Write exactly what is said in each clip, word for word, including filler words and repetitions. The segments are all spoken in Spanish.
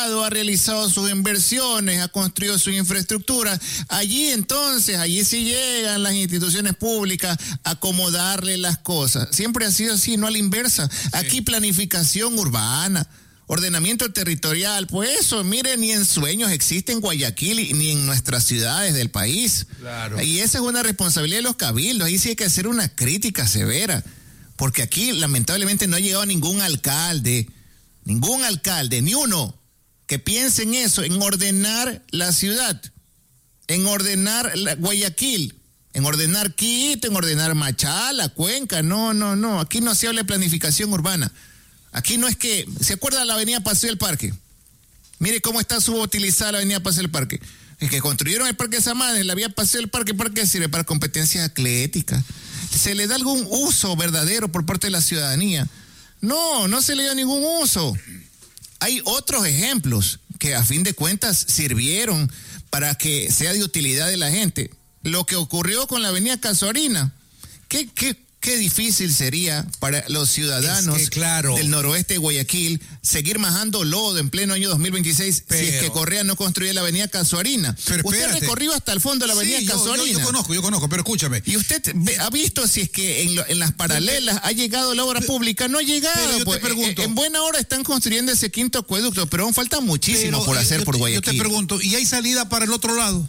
privado ha realizado sus inversiones, ha construido su infraestructura. Allí entonces, allí sí llegan las instituciones públicas a acomodarle las cosas. Siempre ha sido así, no a la inversa. Sí. Aquí planificación urbana, ordenamiento territorial, pues eso, mire, ni en sueños existe en Guayaquil ni en nuestras ciudades del país. Claro. Y esa es una responsabilidad de los cabildos, ahí sí hay que hacer una crítica severa, porque aquí lamentablemente no ha llegado ningún alcalde, ningún alcalde, ni uno, que piense en eso, en ordenar la ciudad, en ordenar la Guayaquil, en ordenar Quito, en ordenar Machala, Cuenca, no, no, no, aquí no se habla de planificación urbana. Aquí no es que... ¿Se acuerda de la avenida Paseo del Parque? Mire cómo está subutilizada la avenida Paseo del Parque. Es que construyeron el Parque Samanes, la vía Paseo del Parque, ¿para qué sirve? Para competencias atléticas. ¿Se le da algún uso verdadero por parte de la ciudadanía? No, no se le dio ningún uso. Hay otros ejemplos que a fin de cuentas sirvieron para que sea de utilidad de la gente. Lo que ocurrió con la avenida Casuarina. ¿Qué, qué? Qué difícil sería para los ciudadanos es que, claro, del noroeste de Guayaquil seguir majando lodo en pleno año dos mil veintiséis pero, si es que Correa no construye la avenida Casuarina. Usted recorrió hasta el fondo de la avenida sí, Casuarina. Yo, yo, yo conozco, yo conozco, pero escúchame. ¿Y usted ve, ha visto si es que en, lo, en las paralelas ha llegado la obra pública? No ha llegado. Pero yo pues, te pregunto, en buena hora están construyendo ese quinto acueducto, pero aún falta muchísimo pero, por hacer yo, por Guayaquil. Yo te pregunto, ¿y hay salida para el otro lado?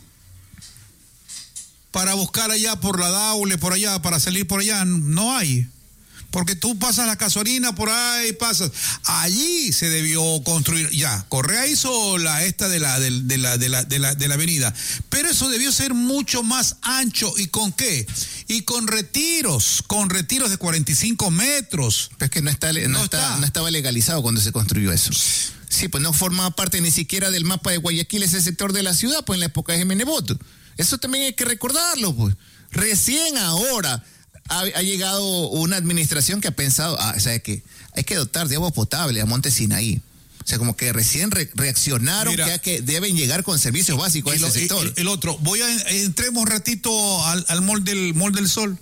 Para buscar allá por la Daule, por allá, para salir por allá, no hay. Porque tú pasas la Casuarina, por ahí pasas. Allí se debió construir, ya, Correa hizo la esta de la, de, de la, de la, de la, de la avenida, pero eso debió ser mucho más ancho. ¿Y con qué? Y con retiros, con retiros de cuarenta y cinco metros. Pero es que no, está, no, no, está, está. no estaba legalizado cuando se construyó eso. Sí, pues no formaba parte ni siquiera del mapa de Guayaquil ese sector de la ciudad, pues en la época de Jiménez-Boto. Eso también hay que recordarlo, pues. Recién ahora ha, ha llegado una administración que ha pensado, ah, o sea, que hay que dotar de agua potable a Monte Sinaí. O sea, como que recién re, reaccionaron Mira, que, hay que deben llegar con servicios básicos a ese lo, sector. El, el otro, voy a, entremos un ratito al, al Mall del, Mall del Sol.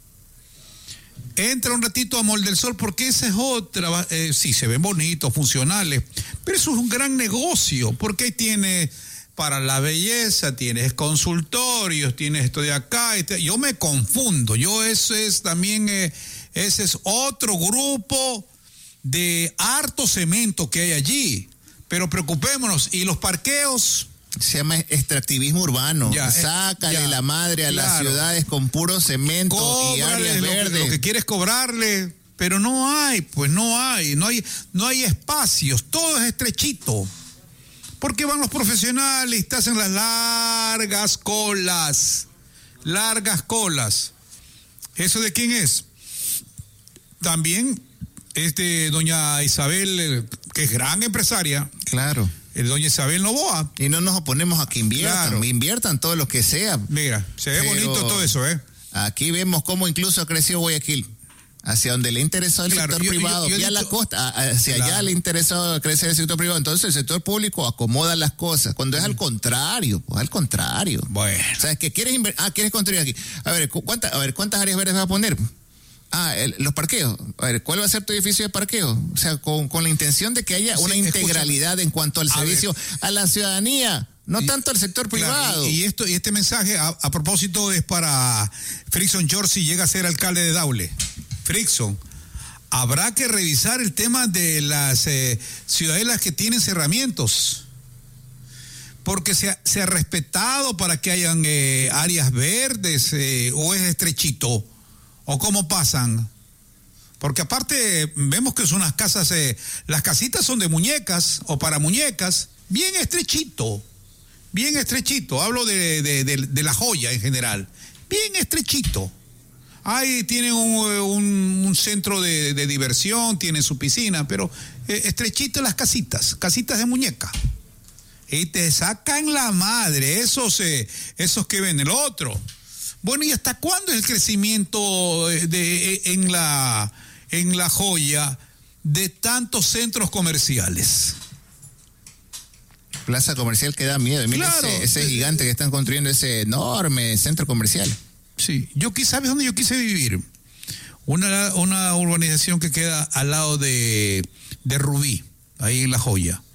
Entra un ratito a Mall del Sol porque esa es otra, eh, sí, se ven bonitos, funcionales, pero eso es un gran negocio, porque ahí tiene... para la belleza, tienes consultorios, tienes esto de acá, este, yo me confundo, yo eso es también, eh, ese es otro grupo de harto cemento que hay allí, pero preocupémonos, y los parqueos... Se llama extractivismo urbano, ya, sácale ya, la madre a claro. las ciudades con puro cemento Cóbrale y áreas verdes. Lo que, lo que quieres cobrarle, pero no hay, pues no hay, no hay, no hay espacios, todo es estrechito. Porque van los profesionales y te hacen las largas colas. Largas colas. ¿Eso de quién es? También es de doña Isabel, que es gran empresaria. Claro. El doña Isabel Novoa. Y no nos oponemos a que inviertan. Claro. Inviertan todo lo que sea. Mira, se ve bonito todo eso, ¿eh? Aquí vemos cómo incluso ha crecido Guayaquil. Hacia donde le interesó el claro, sector yo, privado, yo, yo, y a la costa, hacia claro. allá le interesó crecer el sector privado. Entonces el sector público acomoda las cosas, cuando es al contrario, pues al contrario. Bueno. O sea, es que quieres inver- ah, quieres construir aquí. A ver, ¿cuántas, a ver, ¿cuántas áreas verdes vas a poner? Ah, el, los parqueos. A ver, ¿cuál va a ser tu edificio de parqueo? O sea, con, con la intención de que haya sí, una integralidad escúchame. En cuanto al a servicio ver. A la ciudadanía. No y, tanto al sector privado. Claro, y, y esto y este mensaje a, a propósito es para Frickson George si llega a ser alcalde de Daule. Frickson, habrá que revisar el tema de las eh, ciudadelas que tienen cerramientos, porque se ha, se ha respetado para que hayan eh, áreas verdes eh, o es estrechito, o cómo pasan, porque aparte vemos que son unas casas, eh, las casitas son de muñecas o para muñecas, bien estrechito, bien estrechito, hablo de, de, de, de La Joya en general, bien estrechito. Ahí tienen un, un, un centro de, de diversión, tienen su piscina, pero eh, estrechito las casitas, casitas de muñeca. Y te sacan la madre, esos, eh, esos que ven el otro. Bueno, ¿y hasta cuándo es el crecimiento de, de, en, la, en La Joya de tantos centros comerciales? Plaza comercial que da miedo. Mira claro, ese, ese gigante que están construyendo, ese enorme centro comercial. Sí, yo quise, ¿sabes dónde yo quise vivir? Una, una urbanización que queda al lado de, de Rubí, ahí en La Joya.